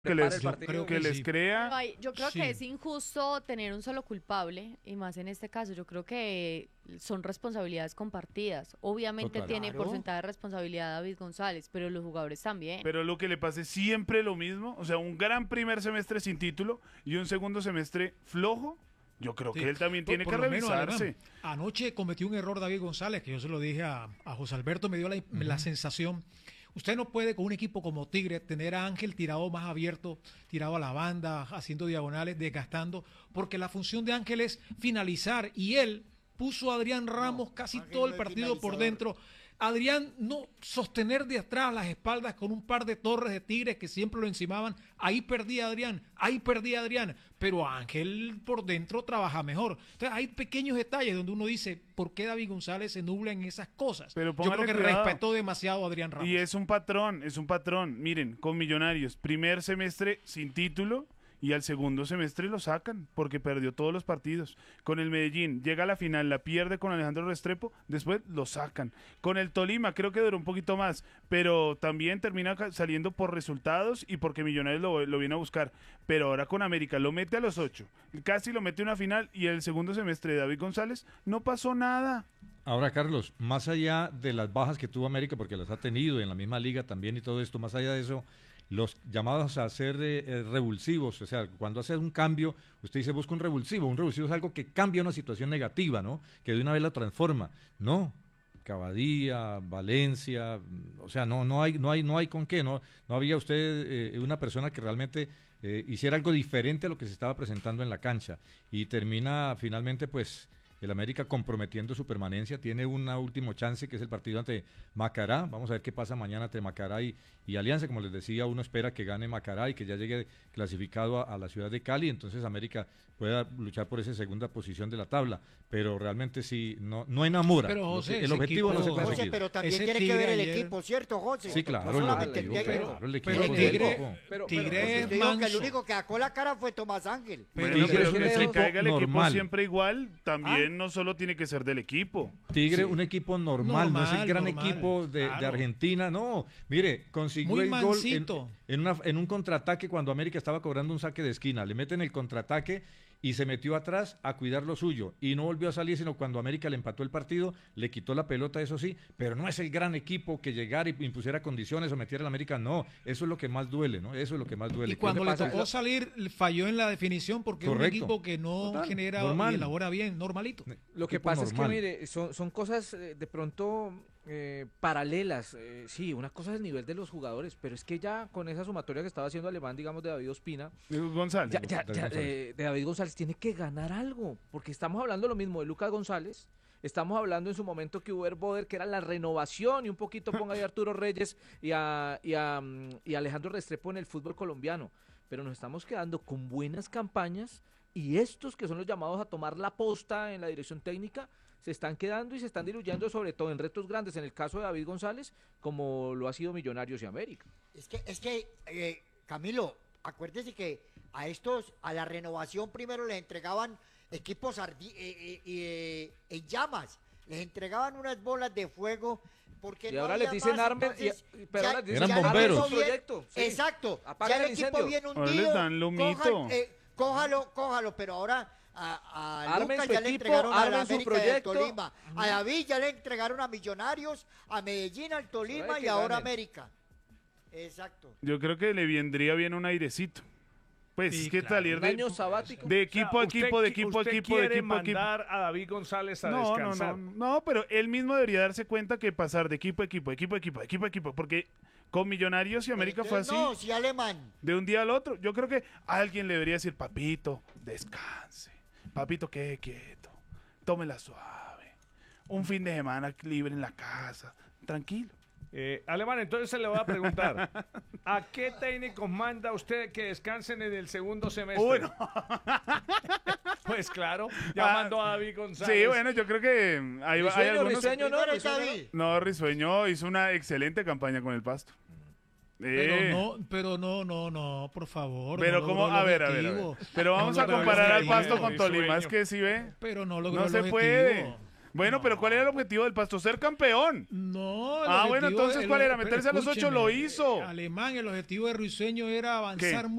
prepara el Yo partido. creo que que les sí. crea. Pero yo creo Sí. que es injusto tener un solo culpable, y más en este caso, yo creo que son responsabilidades compartidas. Obviamente Total. tiene Claro. porcentaje de responsabilidad David González, pero los jugadores también. Pero lo que le pase siempre lo mismo, o sea, un gran primer semestre sin título y un segundo semestre flojo, yo creo Sí. que él también tiene Por que lo menos, revisarse. Alemán, anoche cometió un error David González, que yo se lo dije a José Alberto, me dio la sensación. Usted no puede con un equipo como Tigre tener a Ángel tirado más abierto, tirado a la banda, haciendo diagonales, desgastando, porque la función de Ángel es finalizar y él puso a Adrián Ramos casi Ángel todo el no es partido por finalizador. dentro. Adrián no sostener de atrás las espaldas con un par de torres de Tigres que siempre lo encimaban. Ahí perdía Adrián, pero Ángel por dentro trabaja mejor. Entonces hay pequeños detalles donde uno dice, ¿por qué David González se nubla en esas cosas? Pero Yo póngale creo que cuidado. respetó demasiado a Adrián Ramos. Y es un patrón, es un patrón. Miren, con Millonarios, primer semestre sin título y al segundo semestre lo sacan porque perdió todos los partidos. Con el Medellín llega a la final, la pierde con Alejandro Restrepo, después lo sacan. Con el Tolima creo que duró un poquito más, pero también termina saliendo por resultados y porque Millonarios lo viene a buscar. Pero ahora con América lo mete a los 8, casi lo mete a una final y el segundo semestre de David González no pasó nada. Ahora, Carlos, más allá de las bajas que tuvo América, porque las ha tenido en la misma liga también y todo esto, más allá de eso, los llamados a ser revulsivos, o sea, cuando hace un cambio, usted dice busca un revulsivo es algo que cambia una situación negativa, ¿no? Que de una vez la transforma. No, Cavadía, Valencia, o sea, no hay con qué, no había usted una persona que realmente hiciera algo diferente a lo que se estaba presentando en la cancha y termina finalmente pues el América comprometiendo su permanencia, tiene una último chance que es el partido ante Macará, vamos a ver qué pasa mañana entre Macará y Alianza, como les decía, uno espera que gane Macará y que ya llegue clasificado a la ciudad de Cali, entonces América pueda luchar por esa segunda posición de la tabla, pero realmente sí, no enamora. Pero, José, El ese objetivo no se equipo- ha José, conseguido. pero también Ese tiene que Tigre ver el ayer- equipo, ¿cierto, José? Sí, claro, No el solamente el objetivo, técnico. claro, el equipo Pero es un Tigre, equipo. Tigre Te es digo que el manso. único que sacó la cara fue Tomás Ángel. Bueno, Tigre pero es un que se equipo caiga el equipo normal. siempre igual, también no solo tiene que ser del equipo. Tigre, un equipo normal, no es el gran Normal, equipo de claro. Argentina, no. Mire, consiguió Muy el gol mansito. en un contraataque cuando América estaba cobrando un saque de esquina. Le meten el contraataque y se metió atrás a cuidar lo suyo. Y no volvió a salir, sino cuando América le empató el partido, le quitó la pelota, eso sí, pero no es el gran equipo que llegara y impusiera condiciones o metiera a la América, no. Eso es lo que más duele, ¿no? Eso es lo que más duele. Y cuando ¿Qué le pasa? tocó salir, falló en la definición porque es un Correcto. equipo que no Total, genera normal. y elabora bien, normalito. Lo que Equipo pasa es que, normal. mire, son cosas de pronto paralelas. Sí, una cosa es el nivel de los jugadores, pero es que ya con esa sumatoria que estaba haciendo Alemán, digamos, de David Ospina, González. de David González tiene que ganar algo, porque estamos hablando lo mismo de Lucas González, estamos hablando en su momento que Uber Boder, que era la renovación, y un poquito ponga ahí a Arturo Reyes y a Alejandro Restrepo en el fútbol colombiano, pero nos estamos quedando con buenas campañas, y estos que son los llamados a tomar la posta en la dirección técnica, se están quedando y se están diluyendo, sobre todo en retos grandes, en el caso de David González, como lo ha sido Millonarios y América. Camilo, acuérdese que a la renovación primero les entregaban equipos en llamas, les entregaban unas bolas de fuego, porque Y no ahora había les dicen más, armen, entonces, pero ya- ahora les Eran dicen armen bomberos. su equipo viene- proyecto, sí. Exacto, Apaga ya el el equipo incendio. viene Ahora les hundido, dan lumito. cójalo, pero ahora a Armen Lucas su ya le equipo, entregaron a la armen su América y al proyecto. Tolima, a David ya le entregaron a Millonarios, a Medellín, al Tolima que y ahora a ganen. América. Exacto. Yo creo que le vendría bien un airecito. Pues Sí, es que claro. salir Un año sabático. de equipo a equipo, de equipo a ¿Usted equipo, de quiere equipo a equipo. mandar a David González a No, descansar? no, pero él mismo debería darse cuenta que pasar de equipo a equipo, equipo a equipo, equipo a equipo, porque con Millonarios y América fue así, No, sí, Alemán. de un día al otro. Yo creo que alguien le debería decir, papito, descanse, papito, quede quieto, tómela suave, un fin de semana libre en la casa, tranquilo. Alemán, entonces se le voy a preguntar, ¿a qué técnicos manda usted que descansen en el segundo semestre? Uy, no. Pues claro, ya Ah, mandó a David González. Sí, bueno, yo creo que hay algunos... Risueño, ¿no? Primero Risueño, David. No, Risueño hizo una excelente campaña con el Pasto. Pero no, por favor. Pero no como, logró a el ver. objetivo. Pero vamos No a logró el comparar al objetivo. Pasto con Mi Tolima, sueño. es que si ve, Pero no logró no el se objetivo. puede. Bueno, pero ¿cuál era el objetivo del Pasto? Ser campeón. No. Bueno, entonces, ¿cuál era? ¿Meterse a los 8? Lo hizo. Alemán, el objetivo de Ruiseño era avanzar